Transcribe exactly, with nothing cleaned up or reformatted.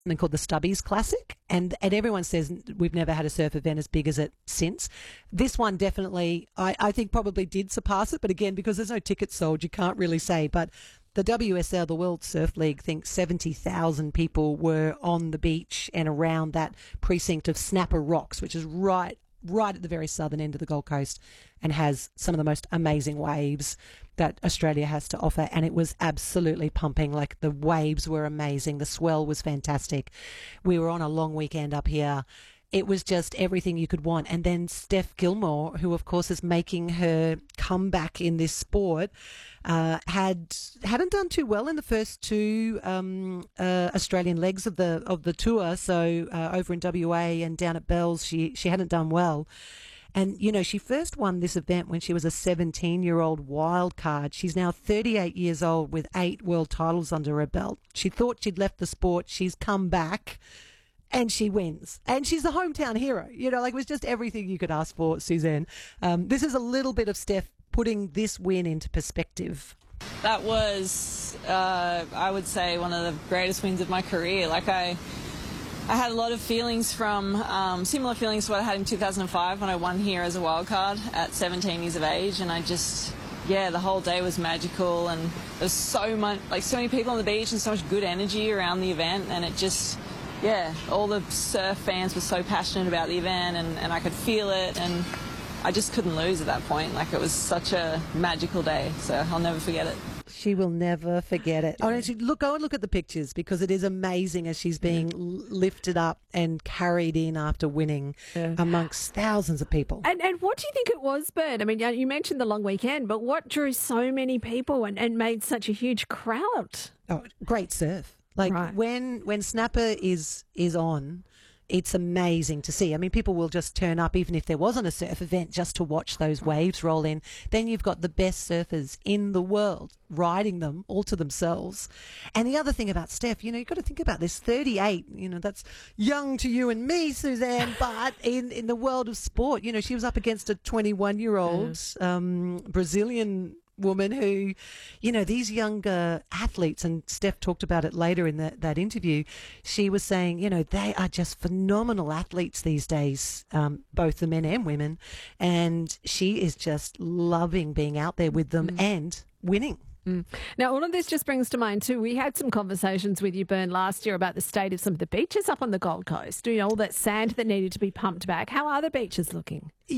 something called the Stubbies Classic, and, and everyone says we've never had a surf event as big as it since. This one definitely, I, I think, probably did surpass it, but again, because there's no tickets sold, you can't really say. But the W S L, the World Surf League, thinks seventy thousand people were on the beach and around that precinct of Snapper Rocks, which is right right at the very southern end of the Gold Coast and has some of the most amazing waves that Australia has to offer. And it was absolutely pumping. Like, the waves were amazing. The swell was fantastic. We were on a long weekend up here. It was just everything you could want. And then Steph Gilmore, who of course is making her comeback in this sport, uh, had hadn't done too well in the first two um, uh, Australian legs of the of the tour. So uh, over in W A and down at Bells, she she hadn't done well. And, you know, she first won this event when she was a seventeen-year-old wild card. She's now thirty-eight years old with eight world titles under her belt. She thought she'd left the sport. She's come back. And she wins. And she's a hometown hero. You know, like, it was just everything you could ask for, Suzanne. Um, this is a little bit of Steph putting this win into perspective. That was, uh, I would say, one of the greatest wins of my career. Like, I I had a lot of feelings from, um, similar feelings to what I had in two thousand five when I won here as a wild card at seventeen years of age. And I just, yeah, the whole day was magical. And there was so much, like, so many people on the beach and so much good energy around the event. And it just... yeah, all the surf fans were so passionate about the event, and, and I could feel it, and I just couldn't lose at that point. Like, it was such a magical day, so I'll never forget it. She will never forget it. Oh, actually, look, go and look at the pictures, because it is amazing as she's being yeah. lifted up and carried in after winning yeah. amongst thousands of people. And and what do you think it was, Bern? I mean, you mentioned the long weekend, but what drew so many people and, and made such a huge crowd? Oh, great surf. Like, right. when when Snapper is is on, it's amazing to see. I mean, people will just turn up, even if there wasn't a surf event, just to watch those waves roll in. Then you've got the best surfers in the world riding them all to themselves. And the other thing about Steph, you know, you've got to think about this, thirty-eight, you know, that's young to you and me, Suzanne, but in, in the world of sport, you know, she was up against a twenty-one-year-old yeah. um, Brazilian woman who, you know, these younger athletes, and Steph talked about it later in that, that interview, she was saying, you know, they are just phenomenal athletes these days, um, both the men and women, and she is just loving being out there with them mm. and winning. Mm. Now, all of this just brings to mind too, we had some conversations with you, Bern, last year about the state of some of the beaches up on the Gold Coast, you know, all that sand that needed to be pumped back. How are the beaches looking?